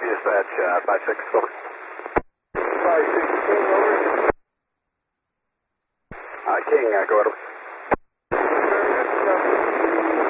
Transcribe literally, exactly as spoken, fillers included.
Dispatch, uh, five six, over. five six, King, over. Uh, King, uh, go over.